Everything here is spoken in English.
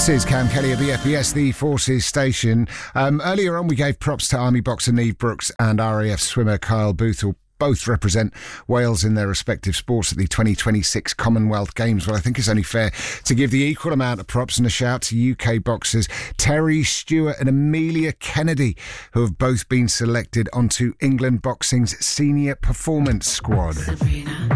This is Cam Kelly of the FBS, the Forces station. Earlier on, we gave props to Army boxer Neve Brooks and RAF swimmer Kyle Booth, who both represent Wales in their respective sports at the 2026 Commonwealth Games. Well, I think it's only fair to give the equal amount of props and a shout to UK boxers Terry Stewart and Amelia Kennedy, who have both been selected onto England Boxing's senior performance squad. Sabrina.